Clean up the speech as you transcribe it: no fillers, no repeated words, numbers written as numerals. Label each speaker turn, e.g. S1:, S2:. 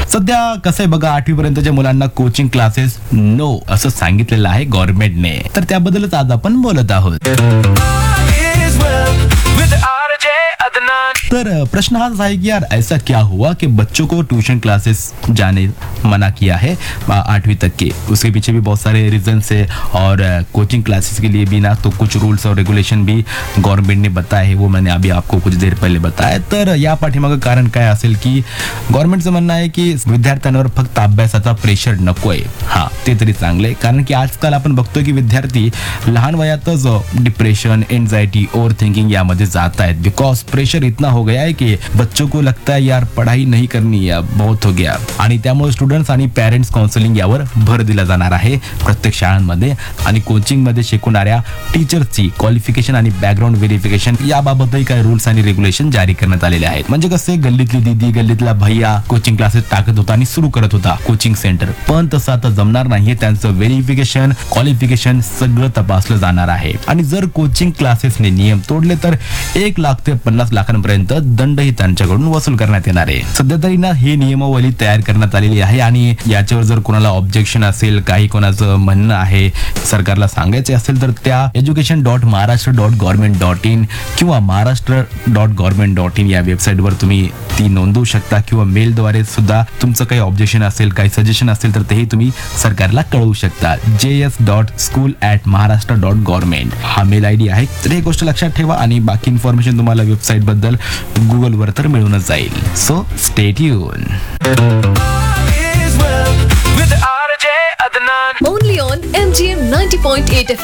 S1: सध्या कसं आहे बघा, 8वी पर्यंतच्या मुलांना कोचिंग क्लासेस नो असं सांगितलेलं आहे गव्हर्नमेंटने. तर त्याबद्दलच आज आपण बोलत आहोत. तर प्रश्न हाच आहे कि यार ऐसा क्या हुआ कि बच्चों को ट्यूशन क्लासेस जाने मना किया है 8वीं तक के. उसके पीछे भी बहुत सारे रीजंस है और कोचिंग क्लासेस के लिए भी ना तो कुछ रूल्स और रेगुलेशन भी गव्हर्नमेंटने बताए है, वो मैंने अभी आपको कुछ देर पहिले बताया. तर या पाठीमागं कारण काय असेल की गव्हर्नमेंटचं म्हणणं आहे की विद्यार्थ्यांवर फक्त अभ्यासाचा प्रेशर नकोय. हा ते तरी चांगले, कारण की आजकाल आपण बघतोय की विद्यार्थी लहान वयातच डिप्रेशन, एन्झायटी, ओव्हर थिंकिंग यामध्ये जात आहेत. बिकॉज प्रेशर इतना हो गया है कि बच्चों को लगता है यार पढ़ाई नहीं करनी है, बहुत हो गया. आणि त्यामुळे स्टुडंट्स आणि पेरेंट्स काउन्सिलिंग यावर भर दिला जाणार आहे प्रत्येक शाळांमध्ये. आणि कोचिंग मध्ये शिकवणाऱ्या टीचर्सची क्वालिफिकेशन आणि बॅकग्राऊंड व्हेरिफिकेशन याबाबतही काही रूल्स आणि रेग्युलेशन जारी करण्यात आलेले आहेत. म्हणजे कसे गल्लीतली दीदी, गल्लीतला भैया कोचिंग क्लासेस टाकत होता आणि सुरू करत होता कोचिंग सेंटर, पण तसं आता जमणार नाहीये. त्यांचं व्हेरिफिकेशन, क्वालिफिकेशन सगळं तपासलं जाणार आहे. आणि जर कोचिंग क्लासेसने नियम तोडले तर 1 लाख ते 50 लाखांपर्यंत दंडही त्यांच्याकडून वसूल करण्यात येणार आहे. सध्या तरी ना ही नियमावली तयार करण्यात आलेली आहे आणि याच्यावर जर कोणाला ऑब्जेक्शन असेल, काही कोणाचं म्हणणं आहे, सरकारला सांगायचे असेल तर त्या education.maharashtra.government.in किंवा महाराष्ट्र.government.in या वेबसाईटवर तुम्ही ती नोंदवू शकता किंवा मेलद्वारे सुद्धा तुमचं काही ऑब्जेक्शन असेल, काही सजेशन असेल तर तेही तुम्ही सरकारला कळवू शकता. js.school@maharashtra.government हा मेल आयडी आहे. तर ही गोष्ट लक्षात ठेवा आणि बाकी इन्फॉर्मेशन तुम्हाला वेबसाईट बद्दल गुगलवर तर मिळूनच जाईल. So stay tune.
S2: Only on MGM 90.8 FM.